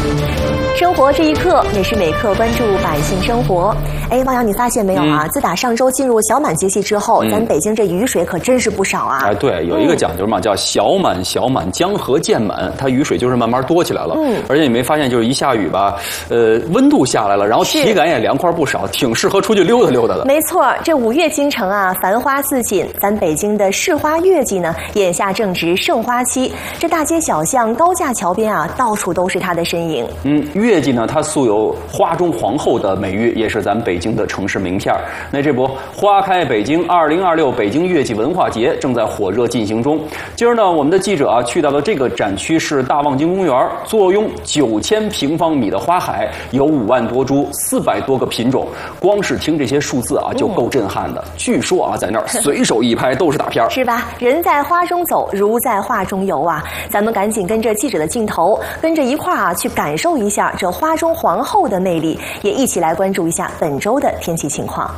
生活这一刻，每时每刻关注百姓生活。哎，汪洋，你发现没有啊？自打上周进入小满节气之后，咱北京这雨水可真是不少啊！ 哎，对，有一个讲究嘛，叫小满小满，江河渐满，它雨水就是慢慢多起来了。而且你没发现，就是一下雨吧，温度下来了，然后体感也凉快不少，挺适合出去溜达溜达的。 没错，这5月京城啊，繁花似锦，咱北京的市花月季呢，眼下正值盛花期，这大街小巷、高架桥边啊，到处都是它的身影。 月季呢，它素有花中皇后的美誉，也是咱北京的城市名片。那这不，花开北京2026北京月季文化节正在火热进行中。今儿呢，我们的记者啊去到了这个展区是大望京公园，坐拥9000平方米的花海，有5万多株，400多个品种。光是听这些数字啊，就够震撼的。据说啊，在那儿随手一拍都是大片儿， 是吧？人在花中走，如在画中游啊！咱们赶紧跟着记者的镜头，跟着一块儿啊去感受一下这花中皇后的魅力，也一起来关注一下本周的天气情况。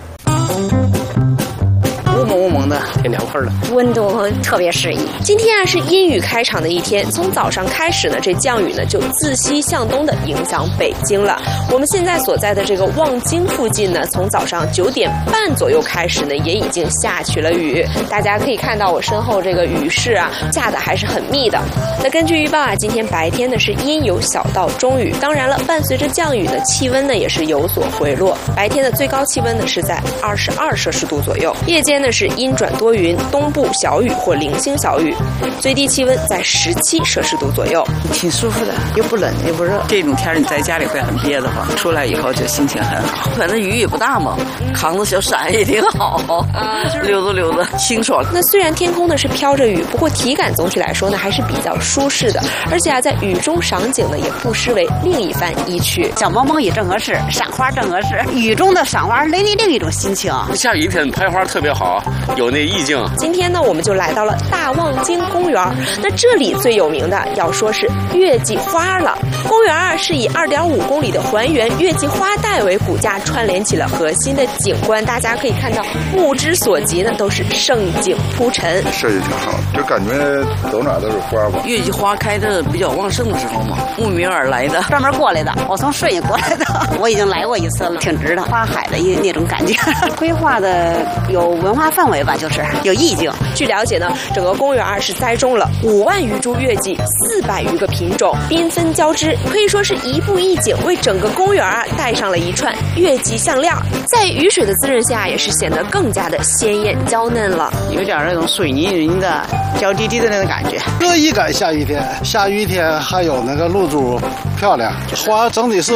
雾蒙的，挺凉快的， 温度特别适宜。今天啊是阴雨开场的一天，从早上开始呢，这降雨呢就自西向东的影响北京了。我们现在所在的这个望京附近呢，从早上9点半左右开始呢，也已经下起了雨。大家可以看到我身后这个雨势啊，下的还是很密的。那根据预报啊，今天白天呢是阴有小到中雨，当然了，伴随着降雨呢，气温呢也是有所回落。白天的最高气温呢是在22摄氏度左右，夜间呢是阴转多云，东部小雨或零星小雨，最低气温在17摄氏度左右， 挺舒服的，又不冷又不热。这种天你在家里会很憋得慌，出来以后就心情很好。反正雨也不大嘛，扛着小伞也挺好溜达清爽。 那虽然天空呢是飘着雨，不过体感总体来说呢还是比较舒适的，而且啊在雨中赏景呢也不失为另一番意趣。 小蒙蒙也正合适，赏花正合适，雨中的赏花另一种心情。 下雨天拍花特别好，有那意境。 今天呢，我们就来到了大望京公园。那这里最有名的要说是月季花了。公园啊是以2.5公里的还原月季花带为骨架，串联起了核心的景观。大家可以看到，目之所及呢都是盛景铺陈， 设计挺好，就感觉走哪都是花吧。 月季花开的比较旺盛的时候嘛，慕名而来的， 专门过来的。我从顺义过来的，我已经来过一次了，挺值的。花海的那种感觉，规划的有文化氛围吧，就是有意境。 据了解呢，整个公园是栽种了5万余株月季，400余个品种，缤纷交织，可以说是一步一景，为整个公园带上了一串月季项链。在雨水的滋润下，也是显得更加的鲜艳娇嫩了， 有点那种水泥人的娇滴滴的那种感觉。 乐意赶下雨天，下雨天还有那个露珠漂亮，花整体是